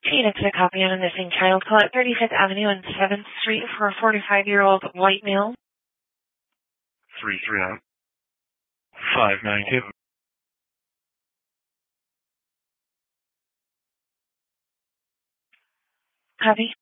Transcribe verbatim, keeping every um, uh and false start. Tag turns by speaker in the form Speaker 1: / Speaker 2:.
Speaker 1: Hey, that's a copy on a missing child. Call at thirty-fifth Avenue and seventh Street for a forty-five-year-old white male.
Speaker 2: three three nine, five nine two.
Speaker 1: Copy.